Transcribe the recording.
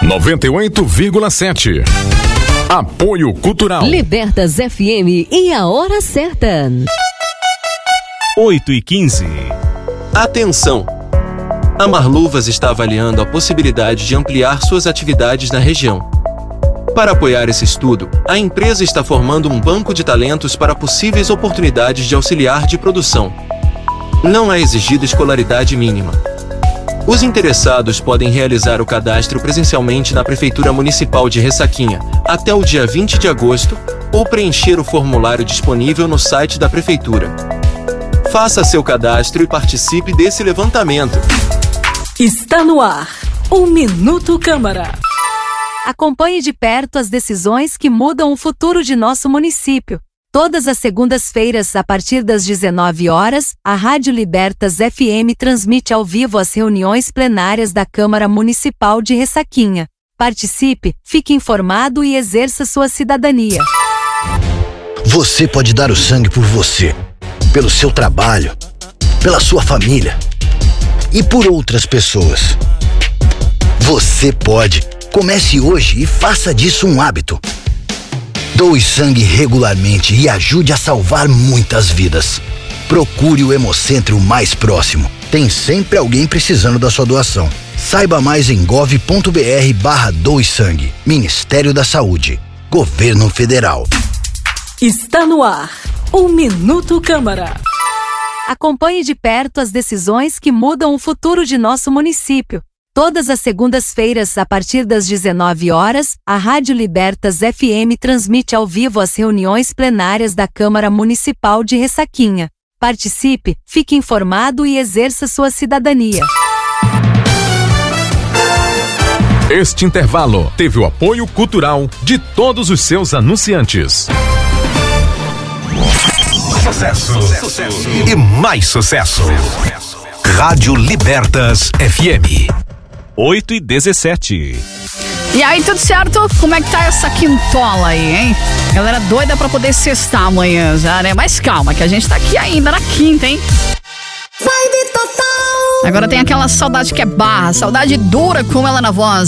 98,7. Apoio Cultural. Libertas FM e a hora certa. 8h15. Atenção! A Marluvas está avaliando a possibilidade de ampliar suas atividades na região. Para apoiar esse estudo, a empresa está formando um banco de talentos para possíveis oportunidades de auxiliar de produção. Não é exigida escolaridade mínima. Os interessados podem realizar o cadastro presencialmente na Prefeitura Municipal de Ressaquinha até o dia 20 de agosto ou preencher o formulário disponível no site da Prefeitura. Faça seu cadastro e participe desse levantamento. Está no ar o Minuto Câmara. Acompanhe de perto as decisões que mudam o futuro de nosso município. Todas as segundas-feiras, a partir das 19 horas, a Rádio Libertas FM transmite ao vivo as reuniões plenárias da Câmara Municipal de Ressaquinha. Participe, fique informado e exerça sua cidadania. Você pode dar o sangue por você, pelo seu trabalho, pela sua família e por outras pessoas. Você pode. Comece hoje e faça disso um hábito. Doe sangue regularmente e ajude a salvar muitas vidas. Procure o Hemocentro mais próximo. Tem sempre alguém precisando da sua doação. Saiba mais em gov.br/doe sangue. Ministério da Saúde. Governo Federal. Está no ar o Minuto Câmara. Acompanhe de perto as decisões que mudam o futuro de nosso município. Todas as segundas-feiras, a partir das 19 horas, a Rádio Libertas FM transmite ao vivo as reuniões plenárias da Câmara Municipal de Ressaquinha. Participe, fique informado e exerça sua cidadania. Este intervalo teve o apoio cultural de todos os seus anunciantes. Sucesso. E mais sucesso. Rádio Libertas FM. 8h17. E aí, tudo certo? Como é que tá essa quintola aí, hein? Galera doida pra poder sextar amanhã já, né? Mas calma, que a gente tá aqui ainda na quinta, hein? Vai de total. Agora tem aquela saudade que é barra, saudade dura como ela na voz